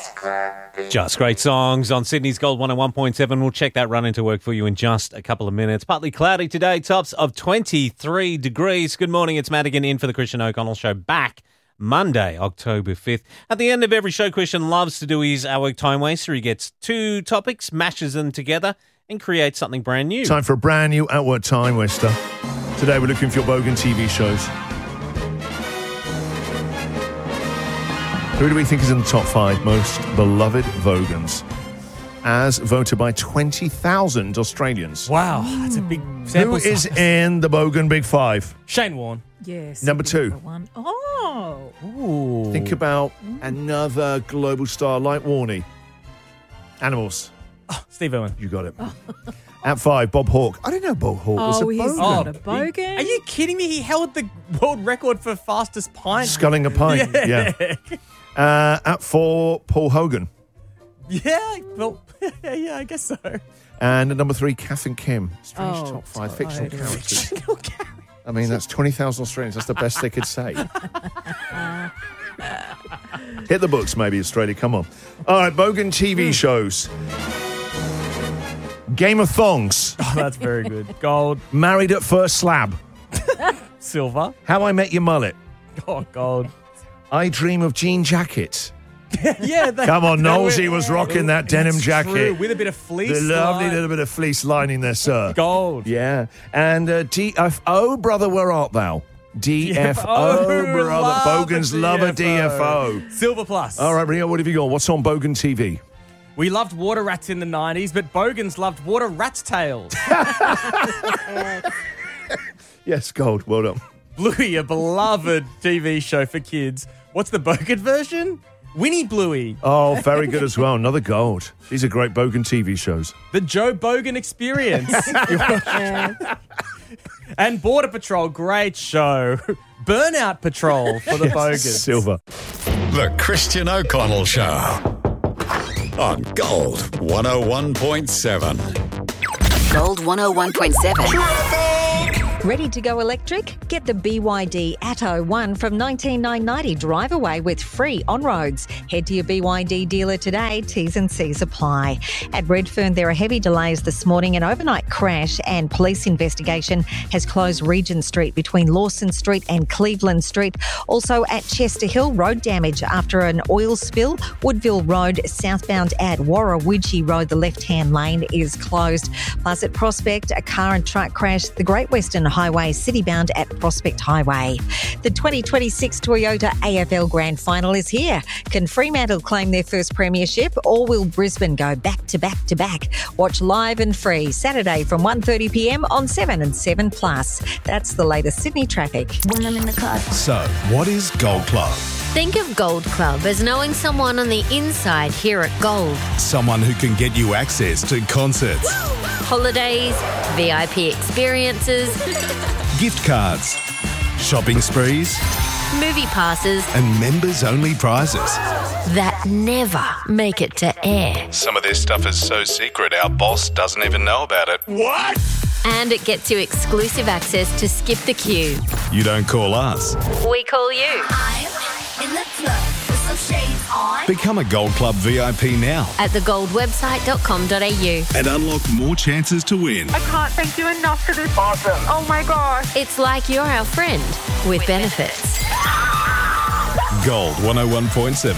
Just great songs on Sydney's Gold 101.7. We'll check that run into work for you in just a couple of minutes. Partly cloudy today, tops of 23 degrees. Good morning, it's Madigan in for the Christian O'Connell Show. Back Monday, October 5th. At the end of every show, Christian loves to do his Our Work Time Waster. He gets two topics, mashes them together and creates something brand new. Time for a brand new Our Work Time Waster. Today we're looking for your Bogan TV shows. Who do we think is in the top 5 most beloved Vogans, as voted by 20,000 Australians? Wow, that's a big sample Who is size. in the Bogan Big 5? Shane Warne. Yes. Number 2. One. Oh. Ooh. Think about another global star like Warney. Animals. Steve Irwin. You got it. At 5, Bob Hawke. I didn't know Bob Hawke was a he's Bogan. not a Bogan. Are you kidding me? He held the world record for fastest pint. Sculling a pint. Yeah. At 4, Paul Hogan. Yeah, well, yeah, I guess so. And at number 3, Kath and Kim. Strange Oh, top 5 fictional characters. Okay. I mean, that's 20,000 Australians. That's the best they could say. Hit the books, maybe, Australia. Come on. All right, Bogan TV shows. Game of Thongs. Oh, that's very good. Gold, Married at First Slab. silver. How I Met Your Mullet. Oh, gold. I Dream of Jean Jackets. Yeah. Come on, Knowlesy was rocking that denim That's jacket. true, with a bit of fleece. The lovely line. little bit of fleece lining there, sir. Gold. Yeah. And DFO, brother, where art thou? DFO, brother. love Bogans a love a DFO. DFO. Silver plus. All right, Rio, what have you got? What's on Bogan TV? We loved water rats in the 90s, but Bogans loved water rat's tails. Yes, gold. Well done. Bluey, a beloved TV show for kids. What's the Bogan version? Winnie Bluey. Oh, very good as well. Another gold. These are great Bogan TV shows. The Joe Bogan Experience. And Border Patrol, great show. Burnout Patrol for the Bogans. Silver. The Christian O'Connell Show on Gold 101.7. Gold 101.7. Ready to go electric? Get the BYD Atto 1 from $19,990 drive away with free on-roads. Head to your BYD dealer today. T's and C's apply. At Redfern, there are heavy delays this morning. An overnight crash and police investigation has closed Regent Street between Lawson Street and Cleveland Street. Also at Chester Hill, road damage after an oil spill. Woodville Road southbound at Warrawidgee Road, the left-hand lane is closed. Plus at Prospect, a car and truck crash. The Great Western Highway citybound at Prospect Highway. The 2026 Toyota AFL Grand Final is here. Can Fremantle claim their first premiership, or will Brisbane go back to back to back? Watch live and free Saturday from 1:30 p.m. on 7 and 7 Plus. That's the latest Sydney traffic. When I'm in the car. So, what is Gold Club? Think of Gold Club as knowing someone on the inside here at Gold. Someone who can get you access to concerts, Holidays, VIP experiences, gift cards, shopping sprees, movie passes and members-only prizes. that never make it to air. Some of this stuff is so secret our boss doesn't even know about it. What? And it gets you exclusive access to Skip the Queue. You don't call us. We call you. In the club with some shades on. Become a Gold Club VIP now At thegoldwebsite.com.au. and unlock more chances to win. I can't thank you enough for this. Awesome. Oh my gosh. It's like you're our friend with benefits. Gold 101.7.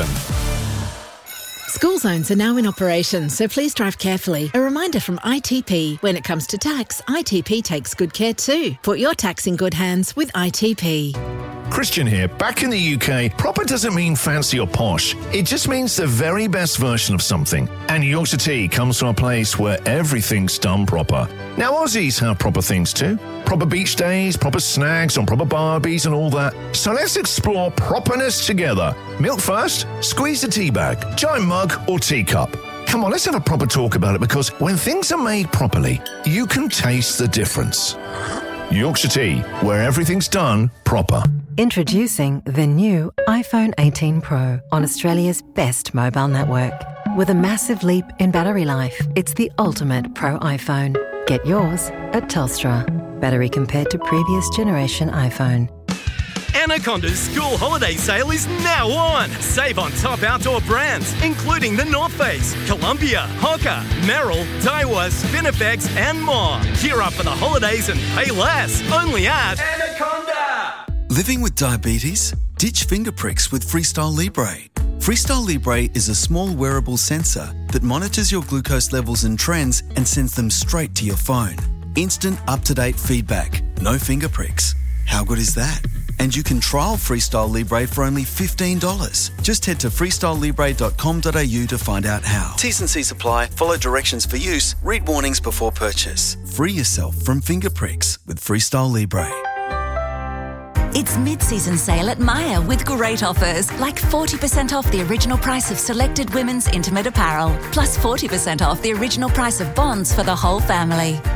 School zones are now in operation, so please drive carefully. A reminder from ITP, when it comes to tax, ITP takes good care too. Put your tax in good hands with ITP. Christian here. Back in the UK, proper doesn't mean fancy or posh. It just means the very best version of something. And Yorkshire Tea comes from a place where everything's done proper. Now, Aussies have proper things too. Proper beach days, proper snags on proper barbies and all that. So let's explore properness together. Milk first, squeeze the tea bag, giant mug or teacup. Come on, let's have a proper talk about it, because when things are made properly, you can taste the difference. Yorkshire Tea, where everything's done proper. Introducing the new iPhone 18 Pro on Australia's best mobile network. With a massive leap in battery life, it's the ultimate Pro iPhone. Get yours at Telstra. Battery compared to previous generation iPhone. Anaconda's school holiday sale is now on. Save on top outdoor brands, including the North Face, Columbia, Hoka, Merrell, Daiwa, Spinifex, and more. Gear up for the holidays and pay less. Only at Anaconda. Living with diabetes? Ditch finger pricks with Freestyle Libre. Freestyle Libre is a small wearable sensor that monitors your glucose levels and trends and sends them straight to your phone. Instant up-to-date feedback. No finger pricks. How good is that? And you can trial Freestyle Libre for only $15. Just head to freestylelibre.com.au to find out how. T's and C's apply. Follow directions for use. Read warnings before purchase. Free yourself from finger pricks with Freestyle Libre. It's mid-season sale at Myer with great offers, like 40% off the original price of selected women's intimate apparel, plus 40% off the original price of bonds for the whole family.